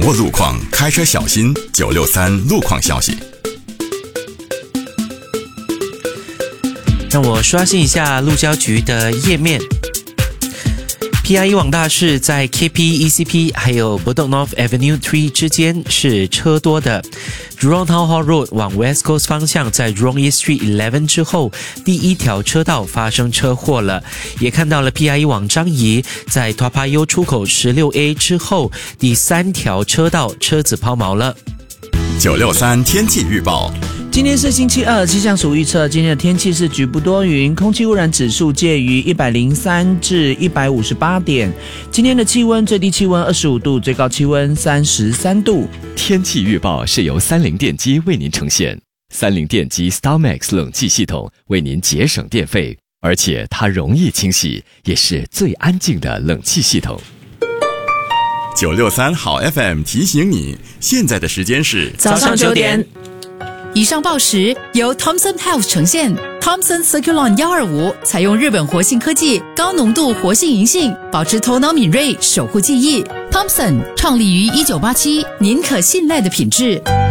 握路况，开车小心。963路况消息。 让我刷新一下路交局的页面。PIE 往大是在 KP、ECP 还有 Bedok North Avenue 3之间是车多的。Jurong Town Hall Road 往 West Coast 方向，在 Jurong East Street 11之后，第一条车道发生车祸了。也看到了 PIE 往樟宜，在 Toa Payoh 出口 16A 之后，第3条车道车子抛锚了。 963天气预报。 今天是星期二，气象署预测今天的天气是局部多云，空气污染指数介于103至158点。今天的气温最低气温25度，最高气温33度。 天气预报是由30电机为您呈现。30电机 StarMax 冷气系统为您节省电费，而且它容易清洗，也是最安静的冷气系统。 963好 FM 提醒你，现在的时间是早上9点。 以上报时由 Thomson Health 呈现。Thomson Circulon 125采用日本活性科技，高浓度活性银杏，保持头脑敏锐，守护记忆。Thomson 创立于1987，您可信赖的品质。